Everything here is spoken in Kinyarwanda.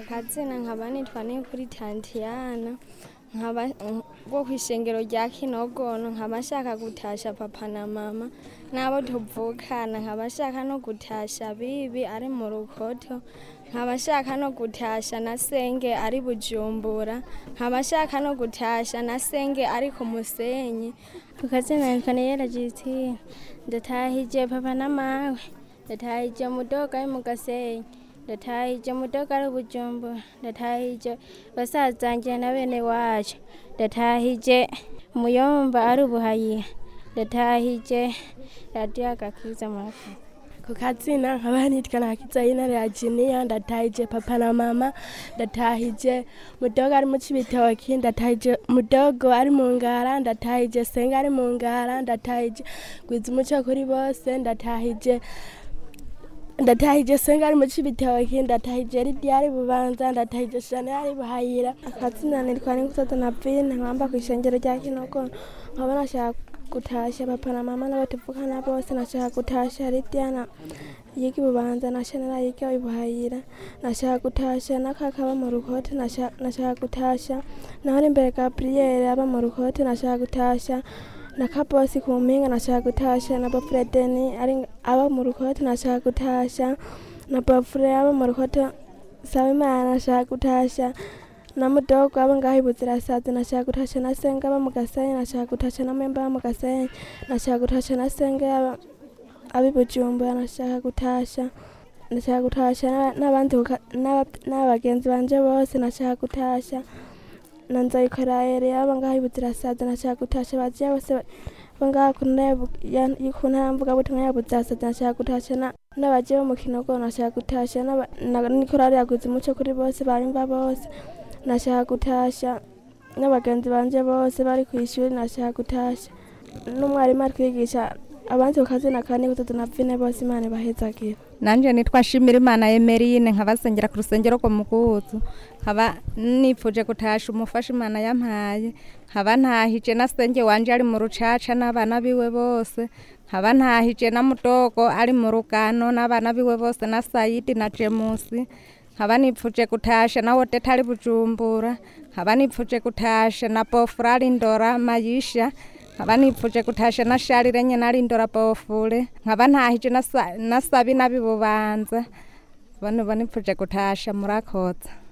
akazina nkaba nitwa Niyukuri Tantiyana nkaba bwo kw'ishengero rya Kinogono nkaba nshaka gutasha papa na mama n'abo tuvukana nkaba nshaka no gutasha bibi ari mu Rukoto nkaba nshaka no gutasha na senge ari Bujumbura nkaba nshaka no gutasha na senge ari ku Musenyi. Akazina Kaniyera Justine ndatahije papa na mawe ndatahije mudoga ari mu Gasenyi ndatahije mudoga ari Bujumbura ndatahije basazanje na bene wacu ndatahije muyomba ari Buhayira ndatahije radiyo Agakiza murakoze. Ku kazina nkaba nitwa Nakizayina Regina ndatahije papa na mama ndatahije mudogo ari mu Cibitoki ndatahije mudogo ari mu Ngara ndatahije senga ari mu Ngara ndatahije gwiza umuco kuri bose ndatahije senga ari mu Cibitoki ndatahije Lidia ari Bubanza ndatahije Shane ari Buhayira. Akazina nitwa Nikutoto Navine nkamba kw'ishengero rya Kinogono nkaba nashaka gutasha papa na mama n'abo tuvukana bose nashaka gutasha Lidia yiga Bubanza na Shane yiga Buhayira nashaka gutasha na kaka aba mu Rukoto nashaka gutasha naho imbere Gabriel aba mu Rukoto nashaka gutasha na Kabosi ku Mpinga nashaka gutasha na Bafredeni ari aba mu Rukoto nashaka gutasha na Bafure aba mu Rukoto Sabimana nashaka gutasha na mudogo aba ngaho Ibuzirasazi nashaka gutasha na senga aba mu Gasenyi nashaka gutasha na memba aba mu Gasenyi nashaka gutasha na senga abi Bujumbura nashaka gutasha n'abandi n'abagenzi banje bose nashaka gutasha na Nzayikora aba ngaho Ibuzirasazi nashaka gutasha baziya bose bangaha ku ntara mvugabutumwa ya Buzirasazi nashaka gutasha n'abaje bo mu Kinogono nashaka gutasha na Nikorari yaguze umuco kuri bose barimba bose nashaka gutasha n'abagenzi banje bose bari kw'ishuri nashaka gutasha n'umwarimu ari kwigisha abandi ku kazina ka Nikutoto Navine bose Imana ibahezagira. Nanje nitwa Shimirimana Emerine nkabasengera ku rusengero ko Mukuzu nkaba nipfuje gutasha umufasha Imana yampaye nkaba ntahije na senge wanje ari mu Rucaca n'abana biwe bose nkaba ntahije na mudogo ari mu Rugano n'abana biwe bose na Saidi na Jemusi nkaba nipfuje gutasha na Wodeta ari Bujumbura nkaba nipfuje gutasha na Bofura ari Ndora Mayisha nkaba nipfuje gutasha na Sharire nyene ari Ndora Bofure nkaba ntahije na Sabi nabi Bubanza bano banipfuje gutasha murakoze.